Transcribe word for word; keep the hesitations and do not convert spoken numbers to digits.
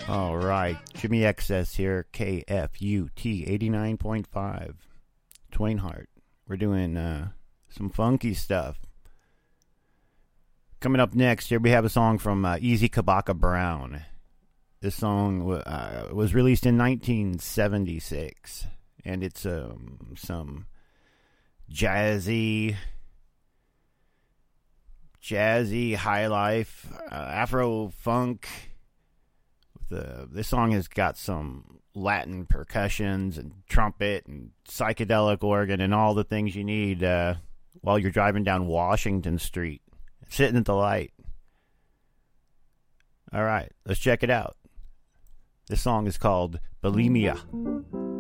All right, Jimmy X S here, K F U T eighty-nine point five, Twain Hart. We're doing uh, some funky stuff. Coming up next, here we have a song from uh, Easy Kabaka Brown. This song uh, was released in nineteen seventy-six, and it's um, some jazzy, jazzy high life, uh, Afro funk. The, this song has got some Latin percussions and trumpet and psychedelic organ and all the things you need uh, while you're driving down Washington Street, sitting at the light. All right, let's check it out. This song is called Bulimia.